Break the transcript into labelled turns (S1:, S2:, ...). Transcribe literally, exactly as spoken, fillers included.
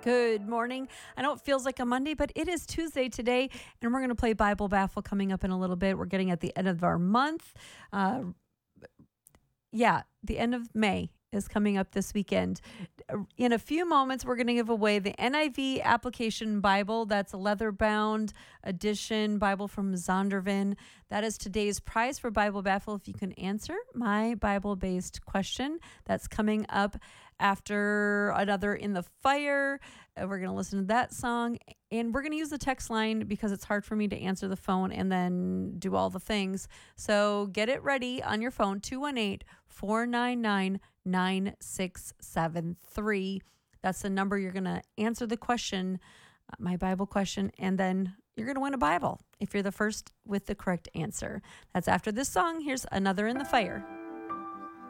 S1: Good morning. I know it feels like a Monday, but it is Tuesday today, and we're going to play Bible Baffle coming up in a little bit. We're getting at the end of our month. Uh, yeah, the end of May is coming up this weekend. In a few moments, we're going to give away the N I V Application Bible. That's a leather-bound edition Bible from Zondervan. That is today's prize for Bible Baffle. If you can answer my Bible-based question, that's coming up after another In the Fire. Uh, We're going to listen to that song, and we're going to use the text line because it's hard for me to answer the phone and then do all the things. So get it ready on your phone, two one eight, four nine nine, nine six seven three. That's the number you're going to answer the question, uh, my Bible question, and then you're going to win a Bible if you're the first with the correct answer. That's after this song. Here's Another in the Fire.